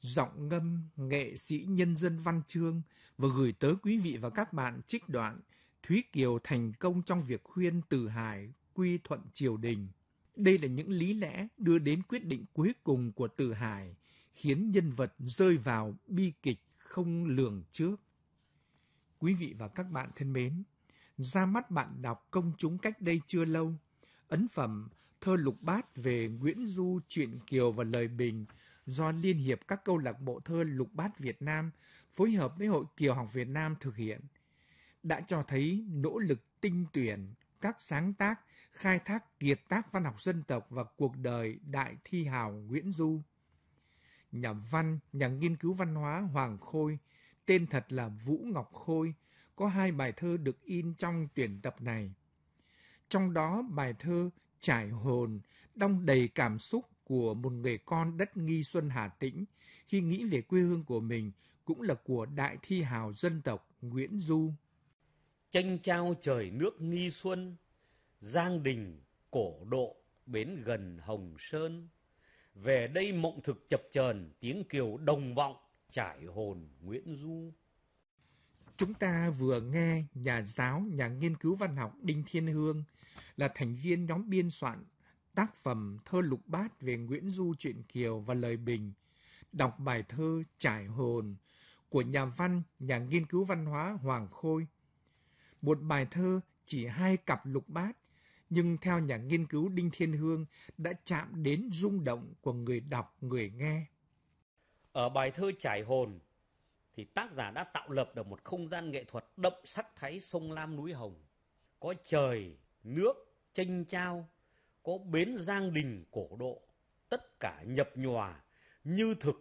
Giọng ngâm nghệ sĩ nhân dân Văn Chương và gửi tới quý vị và các bạn trích đoạn Thúy Kiều thành công trong việc khuyên Từ Hải quy thuận triều đình. Đây là những lý lẽ đưa đến quyết định cuối cùng của Từ Hải, khiến nhân vật rơi vào bi kịch không lường trước. Quý vị và các bạn thân mến, ra mắt bạn đọc công chúng cách đây chưa lâu, ấn phẩm Thơ Lục Bát về Nguyễn Du, truyện Kiều và lời bình do Liên hiệp các câu lạc bộ thơ Lục Bát Việt Nam phối hợp với Hội Kiều học Việt Nam thực hiện, đã cho thấy nỗ lực tinh tuyển các sáng tác, khai thác kiệt tác văn học dân tộc và cuộc đời đại thi hào Nguyễn Du. Nhà văn, nhà nghiên cứu văn hóa Hoàng Khôi, tên thật là Vũ Ngọc Khôi, có 2 bài thơ được in trong tuyển tập này. Trong đó bài thơ Trải hồn đong đầy cảm xúc của một người con đất Nghi Xuân Hà Tĩnh khi nghĩ về quê hương của mình, cũng là của đại thi hào dân tộc Nguyễn Du. Chênh trao trời nước Nghi Xuân, Giang Đình cổ độ bến gần Hồng Sơn. Về đây mộng thực chập chờn, tiếng Kiều đồng vọng, trải hồn Nguyễn Du. Chúng ta vừa nghe nhà giáo, nhà nghiên cứu văn học Đinh Thiên Hương là thành viên nhóm biên soạn tác phẩm Thơ Lục Bát về Nguyễn Du, truyện Kiều và lời bình, đọc bài thơ Trải hồn của nhà văn, nhà nghiên cứu văn hóa Hoàng Khôi. Một bài thơ chỉ 2 cặp lục bát, nhưng theo nhà nghiên cứu Đinh Thiên Hương đã chạm đến rung động của người đọc, người nghe. Ở bài thơ Trải hồn thì tác giả đã tạo lập được một không gian nghệ thuật đậm sắc thái sông Lam núi Hồng. Có trời, nước, chênh trao, có bến Giang Đình cổ độ, tất cả nhập nhòa như thực